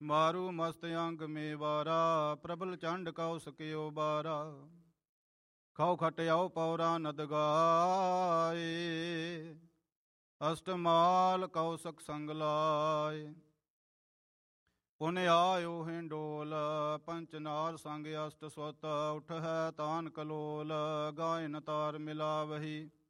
ਮਾਰੂ ਮਸਤ ਅੰਗ ਮੇਵਾਰਾ, ਪ੍ਰਬਲ ਚੰਡ ਕਉ ਸਕਿਓ ਬਾਰਾ। ਖਾਉ ਖਟਿਆਉ ਪੌਰਾ ਨਦ ਗਾਏ, ਅਸ਼ਟਮਾਲ ਕਉ ਸਕ ਸੰਗ ਲਾਏ। ਪੁਨ ਆਇਓ ਹਿੰਡੋਲ, ਪੰਚਨਾਰ ਸੰਗ ਅਸ਼ਟ ਸੁਤ। ਉਠ ਹੈ ਤਾਨ ਕਲੋਲ, ਗਾਇਨ ਤਾਰ ਮਿਲਾਵਹੀ।